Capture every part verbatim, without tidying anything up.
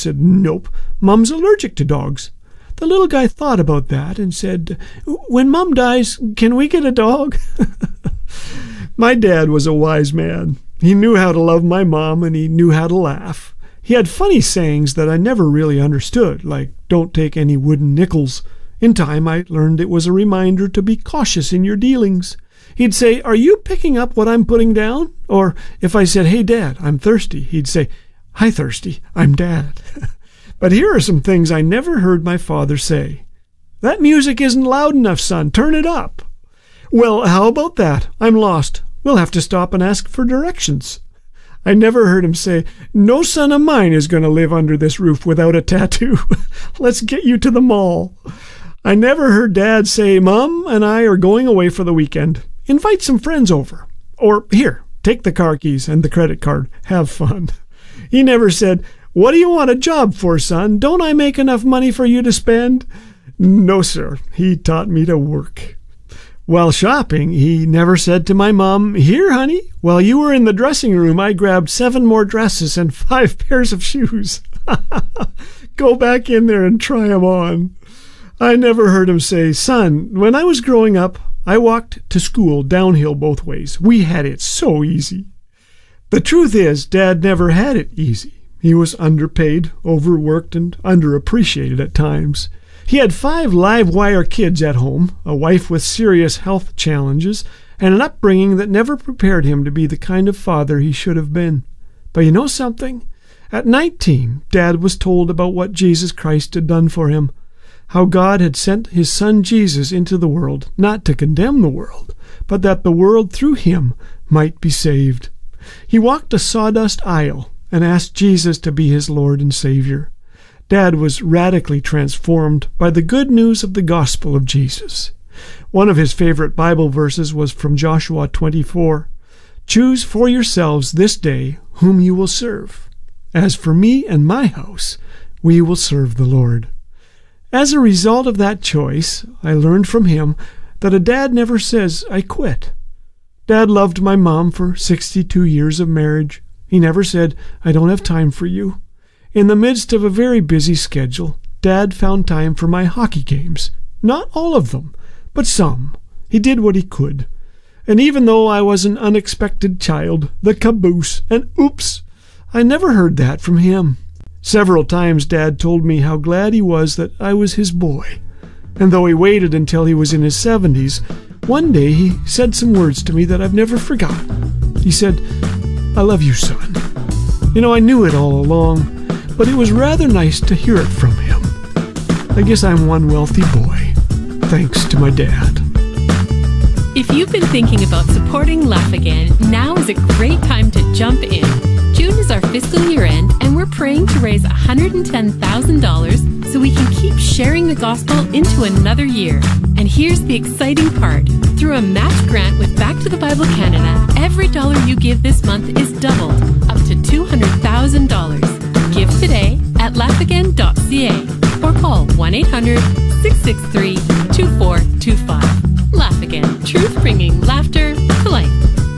said, "Nope, Mom's allergic to dogs." The little guy thought about that and said, "When Mom dies, can we get a dog?" My dad was a wise man. He knew how to love my mom, and he knew how to laugh. He had funny sayings that I never really understood, like, "Don't take any wooden nickels." In time, I learned it was a reminder to be cautious in your dealings. He'd say, "Are you picking up what I'm putting down?" Or if I said, "Hey, Dad, I'm thirsty," he'd say, "Hi, thirsty, I'm Dad." But here are some things I never heard my father say. "That music isn't loud enough, son. Turn it up." "Well, how about that? I'm lost. We'll have to stop and ask for directions." I never heard him say, "No son of mine is going to live under this roof without a tattoo. Let's get you to the mall." I never heard Dad say, "Mom and I are going away for the weekend. Invite some friends over." Or, "Here, take the car keys and the credit card. Have fun." He never said, "What do you want a job for, son? Don't I make enough money for you to spend?" No, sir. He taught me to work. While shopping, he never said to my mom, "Here, honey, while you were in the dressing room, I grabbed seven more dresses and five pairs of shoes. Go back in there and try 'em on." I never heard him say, "Son, when I was growing up, I walked to school downhill both ways. We had it so easy." The truth is, Dad never had it easy. He was underpaid, overworked, and underappreciated at times. He had five live wire kids at home, a wife with serious health challenges, and an upbringing that never prepared him to be the kind of father he should have been. But you know something? At nineteen, Dad was told about what Jesus Christ had done for him, how God had sent his son Jesus into the world, not to condemn the world, but that the world through him might be saved. He walked a sawdust aisle and asked Jesus to be his Lord and Savior. Dad was radically transformed by the good news of the gospel of Jesus. One of his favorite Bible verses was from Joshua twenty-four. "Choose for yourselves this day whom you will serve. As for me and my house, we will serve the Lord." As a result of that choice, I learned from him that a dad never says, "I quit." Dad loved my mom for sixty-two years of marriage. He never said, "I don't have time for you." In the midst of a very busy schedule, Dad found time for my hockey games. Not all of them, but some. He did what he could. And even though I was an unexpected child, the caboose, and oops, I never heard that from him. Several times Dad told me how glad he was that I was his boy. And though he waited until he was in his seventies, one day he said some words to me that I've never forgotten. He said, "I love you, son." You know, I knew it all along, but it was rather nice to hear it from him. I guess I'm one wealthy boy, thanks to my dad. If you've been thinking about supporting Laugh Again, now is a great time to jump in. June is our fiscal year end, and we're praying to raise one hundred ten thousand dollars so we can keep sharing the gospel into another year. And here's the exciting part. Through a match grant with Back to the Bible Canada, every dollar you give this month is doubled, up to two hundred thousand dollars. Give today at laugh again dot c a or call one eight hundred, six six three, two four two five. Laugh Again, truth bringing laughter to life.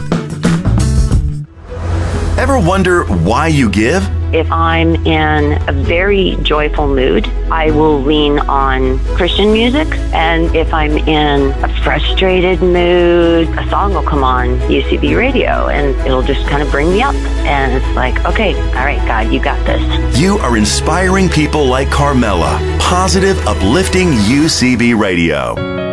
Ever wonder why you give? If I'm in a very joyful mood, I will lean on Christian music. And if I'm in a frustrated mood, a song will come on U C B radio and it'll just kind of bring me up. And it's like, okay, all right, God, you got this. You are inspiring people like Carmela. Positive, uplifting U C B radio.